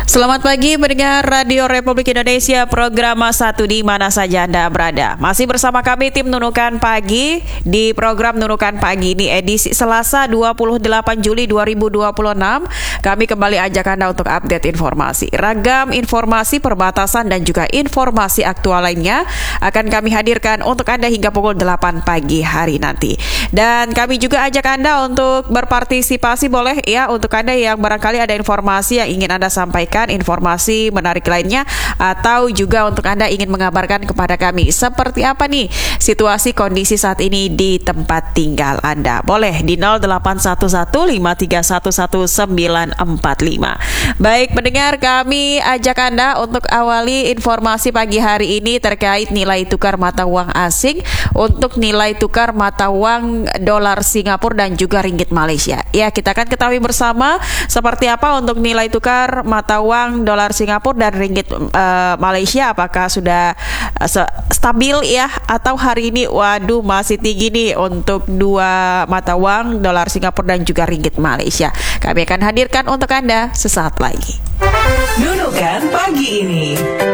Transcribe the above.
Selamat pagi pendengar Radio Republik Indonesia, program Satu di mana saja Anda berada. Masih bersama kami tim Nunukan Pagi di program Nunukan Pagi ini edisi Selasa 28 Juli 2026. Kami kembali ajak Anda untuk update informasi. Ragam informasi perbatasan dan juga informasi aktual lainnya akan kami hadirkan untuk Anda hingga pukul 8 pagi hari nanti. Dan kami juga ajak Anda untuk berpartisipasi, boleh ya, untuk Anda yang barangkali ada informasi yang ingin Anda sampaikan, informasi menarik lainnya, atau juga untuk Anda ingin mengabarkan kepada kami seperti apa nih situasi kondisi saat ini di tempat tinggal Anda. Boleh di 081153114945. Baik pendengar, kami ajak Anda untuk awali informasi pagi hari ini terkait nilai tukar mata uang asing untuk nilai tukar mata uang dolar Singapura dan juga ringgit Malaysia. Ya, kita akan ketahui bersama seperti apa untuk nilai tukar mata uang dolar Singapura dan ringgit Malaysia, apakah sudah stabil ya, atau hari ini waduh masih tinggi nih untuk dua mata uang dolar Singapura dan juga ringgit Malaysia. Kami akan hadirkan untuk Anda sesaat lagi. Nunukan Pagi ini.